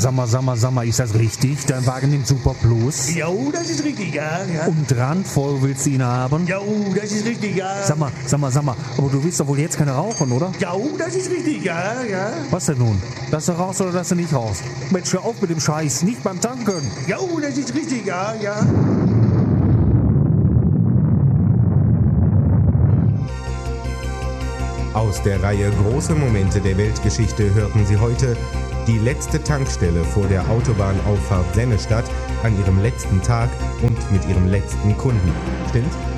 Sag mal, ist das richtig? Dein Wagen nimmt Super Plus? Jo, das ist richtig, ja. Und randvoll willst du ihn haben? Jo, das ist richtig, ja. Sag mal, aber du willst doch wohl jetzt keine rauchen, oder? Jo, das ist richtig, ja. Was denn nun? Lass du raus oder lass du nicht raus? Mensch, hör auf mit dem Scheiß, nicht beim Tanken. Jo, das ist richtig, ja. Aus der Reihe Große Momente der Weltgeschichte hörten Sie heute die letzte Tankstelle vor der Autobahnauffahrt Sennestadt an ihrem letzten Tag und mit ihrem letzten Kunden. Stimmt?